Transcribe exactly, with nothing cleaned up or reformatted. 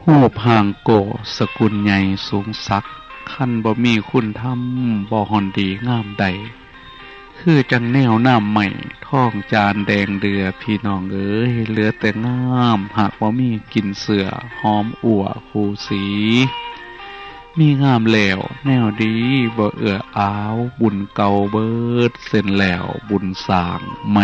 รูปห่างโกสกุลใหญ่สูงสักคันบ่มีคุณธรรมบ่ฮอนดีงามใดคือจังแนวน้ำใหม่ท้องจานแดงเดือพี่น้องเอ้ยเหลือแต่งามหากว่ามีกลิ่นเสือหอมอั่วคูสีมีงามแล้วแนวดีบ่เอื้ออ้าวบุญเก่าเบิดเส้นแล้วบุญสร้างใหม่